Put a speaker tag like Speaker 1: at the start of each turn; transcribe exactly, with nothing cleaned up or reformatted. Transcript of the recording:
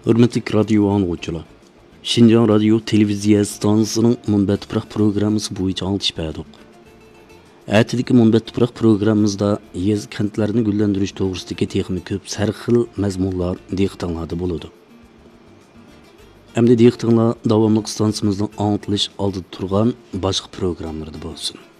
Speaker 1: Hürmetlik radyo anlıqçılar. Şinjan Radyo Televiziya stansiyasının Munbat Tuproq programmasi bo'yicha altish berdik. Ertedeki Munbat Tuproq programmamizda yez kentlerini güllendirish to'g'risidagi texmi ko'p sarxil mazmunlar diqqatinglarda bo'ladi. Endi diqqatinglar davomli stansiyamizning anglitilish oldida turgan boshqa programmalarda bo'lsin.